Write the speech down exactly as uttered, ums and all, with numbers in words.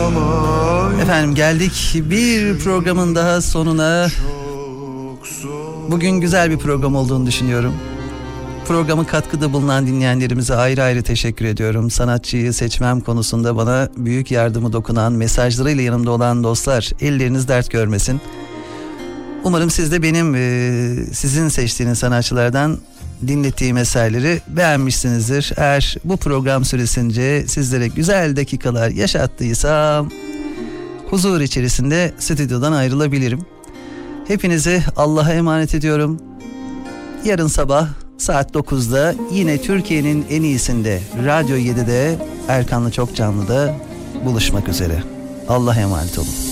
Efendim geldik bir programın daha sonuna. Bugün güzel bir program olduğunu düşünüyorum. Programa katkıda bulunan dinleyenlerimize ayrı ayrı teşekkür ediyorum. Sanatçıyı seçmem konusunda bana büyük yardımı dokunan, mesajlarıyla yanımda olan dostlar, elleriniz dert görmesin. Umarım siz de benim e, sizin seçtiğiniz sanatçılardan dinlettiğim eserleri beğenmişsinizdir. Eğer bu program süresince sizlere güzel dakikalar yaşattıysam huzur içerisinde stüdyodan ayrılabilirim. Hepinizi Allah'a emanet ediyorum. Yarın sabah saat dokuzda yine Türkiye'nin en iyisinde Radyo yedide Erkan'la Çok Canlı'da buluşmak üzere. Allah'a emanet olun.